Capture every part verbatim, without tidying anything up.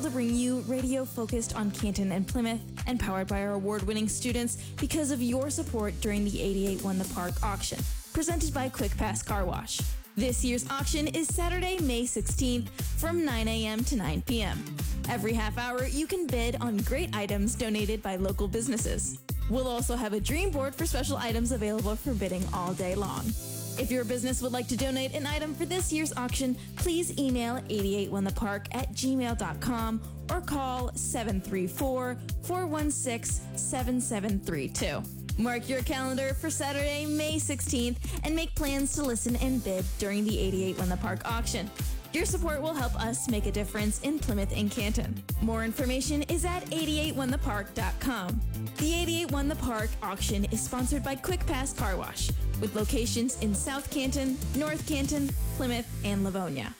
thrilled to bring you radio focused on Canton and Plymouth and powered by our award-winning students because of your support during the eighty-eight Won the Park auction, presented by Quick Pass Car Wash. This year's auction is Saturday, May sixteenth from nine a.m. to nine p.m. Every half hour, you can bid on great items donated by local businesses. We'll also have a dream board for special items available for bidding all day long. If your business would like to donate an item for this year's auction, please email eighty-eight won the park at gmail dot com or call seven three four, four one six, seven seven three two. Mark your calendar for Saturday, May sixteenth and make plans to listen and bid during the eighty-eight Won the Park auction. Your support will help us make a difference in Plymouth and Canton. More information is at eighty-eight won the park dot com. The eighty-eight Won the Park auction is sponsored by Quick Pass Car Wash, with locations in South Canton, North Canton, Plymouth, and Livonia.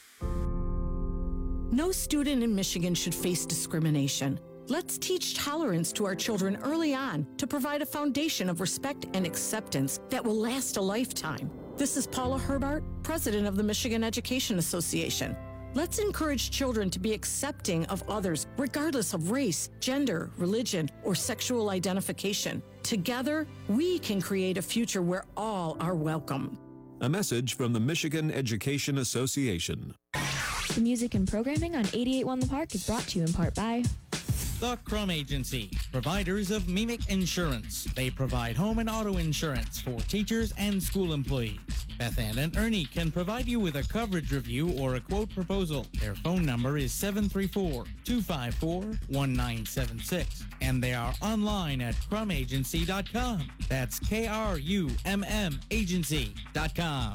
No student in Michigan should face discrimination. Let's teach tolerance to our children early on to provide a foundation of respect and acceptance that will last a lifetime. This is Paula Herbart, president of the Michigan Education Association. Let's encourage children to be accepting of others, regardless of race, gender, religion, or sexual identification. Together, we can create a future where all are welcome. A message from the Michigan Education Association. The music and programming on eighty-eight Won the Park is brought to you in part by The Crum Agency, providers of Mimic Insurance. They provide home and auto insurance for teachers and school employees. Beth Ann and Ernie can provide you with a coverage review or a quote proposal. Their phone number is seven three four, two five four, one nine seven six, and they are online at crum agency dot com. That's K R U M M agency dot com.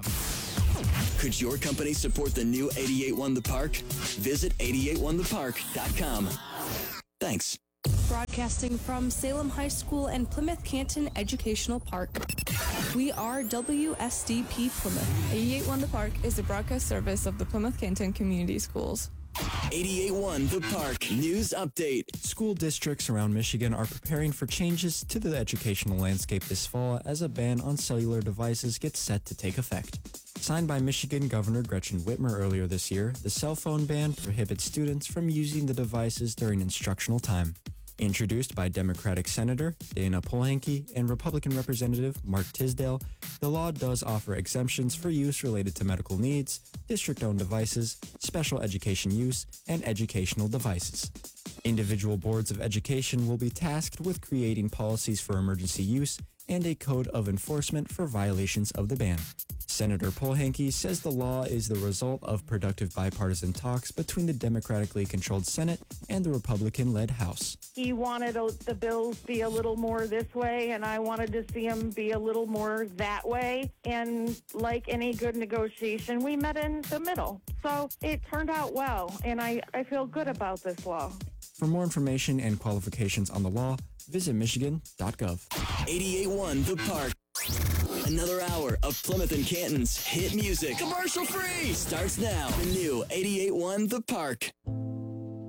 Could your company support the new eighty-eight Won the Park? Visit eighty-eight won the park dot com. Thanks. Broadcasting from Salem High School and Plymouth Canton Educational Park. We are W S D P Plymouth. eighty-eight Won the Park is the broadcast service of the Plymouth Canton Community Schools. eighty-eight Won the Park News Update. School districts around Michigan are preparing for changes to the educational landscape this fall as a ban on cellular devices gets set to take effect. Signed by Michigan Governor Gretchen Whitmer earlier this year, the cell phone ban prohibits students from using the devices during instructional time. Introduced by Democratic Senator Dana Polanyi and Republican Representative Mark Tisdale, the law does offer exemptions for use related to medical needs, district-owned devices, special education use, and educational devices. Individual boards of education will be tasked with creating policies for emergency use and a code of enforcement for violations of the ban. Senator Polanyi says the law is the result of productive bipartisan talks between the democratically controlled Senate and the Republican-led House. He wanted a, the bills be a little more this way, and I wanted to see them be a little more that way. And like any good negotiation, we met in the middle. So it turned out well, and I, I feel good about this law. For more information and qualifications on the law, visit michigan dot gov. eighty-eight Won the Park. Another hour of Plymouth and Canton's hit music, commercial free, starts now. The new eighty-eight Won the Park.